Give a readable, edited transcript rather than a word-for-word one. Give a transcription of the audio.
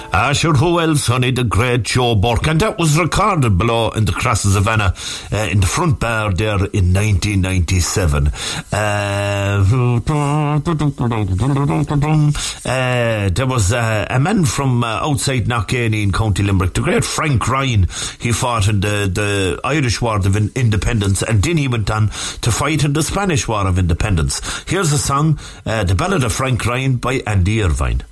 Sure, who else, honey? The great Joe Burke. And that was recorded below in the Cross of Savannah, in the front bar there in 1997. There was a man from outside Knockany in County Limerick, the great Frank Ryan. He fought in the Irish War of Independence, and then he went on to fight in the Spanish War of Independence. Here's a song, The Ballad of Frank Ryan by Andy Irvine.